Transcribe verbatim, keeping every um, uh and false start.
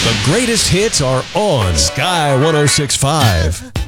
The greatest hits are on Sky one oh six point five.